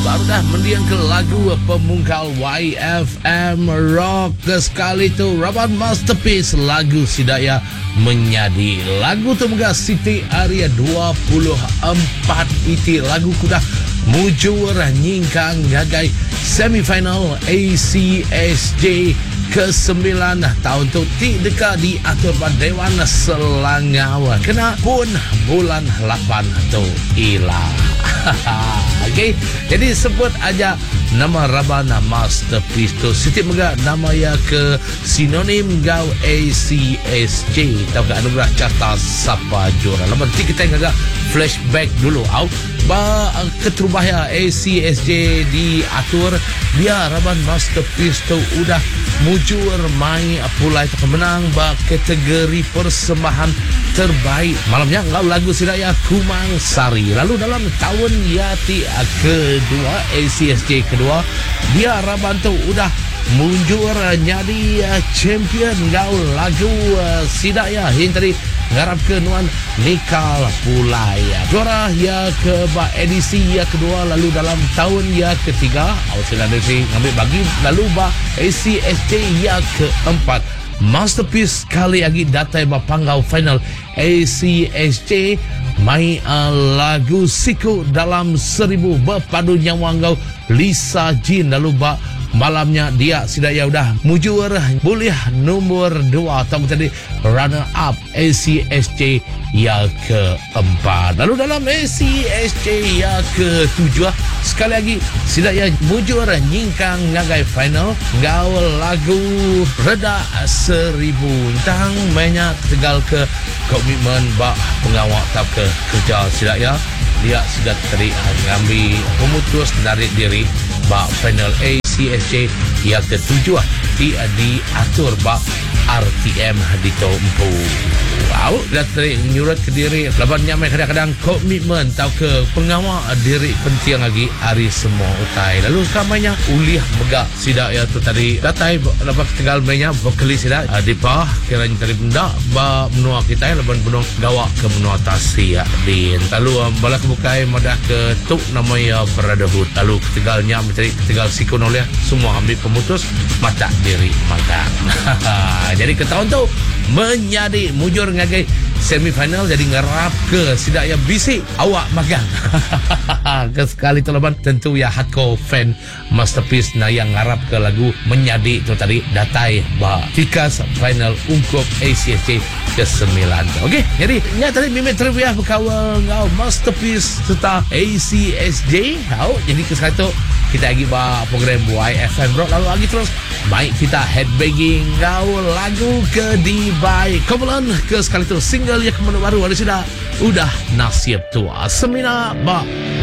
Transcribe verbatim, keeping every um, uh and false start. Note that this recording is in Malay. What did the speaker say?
baru dah mendiang ke lagu pemungkal Y F M Rock sekali tu Raban Masterpiece lagu Sidaya Menyadi. Lagu tu megah Siti Aria dua puluh empat iti lagu kuda mujur nyingkang gagai semifinal A C S J ke sembilan tahun tu ti deka diatur pada Dewan Selangau kena pun bulan lapan tu ilah. Okey, jadi sebut aja nama Rabana Masterpiece tu Siti Megah nama ya ke sinonim gau A C S J tahu ke anugerah carta Sapa Juara. Lepas tu kita agak flashback dulu au ba keterubah ya A C S J diatur dia Raban Masterpiece tu udah mujur mai pulai tu menang ba kategori persembahan terbaik malamnya ngau lagu Sidaya Kumang Sari. Lalu dalam tahun yati kedua A C S J kedua dia Raban tu udah munjur jadi champion ngau lagu Sidaya yang tadi ngarap ke Nuan Nikal Pulai juara ya ke ba edisi ya kedua. Lalu dalam tahun ya ketiga Australia Negeri ngambil bagi lalu ba A C S J ya keempat Masterpiece kali lagi datai ba panggau final A C S J mai uh, lagu Siku Dalam Seribu berpadu nyawa ngau Lisa Jin. Lalu ba malamnya dia Sidaya udah mujur boleh nombor dua atau tadi runner up A C S J yang keempat. Lalu dalam A C S J yang ketujuh sekali lagi Sidaya mujur nyingkang ngagai final ngau lagu Reda Seribu tang banyak tegal ke komitmen bak pengawal tak ke kerja Sidaya dia sudah tadi ngambil pemutus dari diri bak final A C S J yang ketujuh di diatur bak R T M di Tompu. Wow, dah tadi nyurat ke diri laban nyamai kadang-kadang komitmen tau ke pengawal diri penting lagi hari semua utai. Lalu sekamanya uliah megak Sidaya tu tadi datai lepas tinggal mainnya vokalis Sidaya Dipa kiranya tadi benda ba menua kita laban benua gawak ke benua Tasik din. Lalu bala kebukai madah ke tuk namanya Brotherhood. Lalu ketinggalnya mencari ketinggal sikun oleh semua ambil pemutus mata diri magang. Jadi ke tahun tu menjadi mujur ngagai semifinal jadi ngerap ke Sidaya bisik awak magang. Ke sekali tu leban tentu ya hardcore fan Masterpiece na yang ngarap ke lagu Menyadi tu tadi datai ba tikas final ungkup A C S J ke sembilan. Okey, jadi nya tadi mimik trivia berkawal ngau Masterpiece serta A C S J. Au jadi ke sekali tu kita lagi ba program Y F M Rock lalu lagi terus baik kita headbanging ngau lagu ke di baik kumpulan ke sekali tu single yang baru ada sudah udah nasib tua semina ba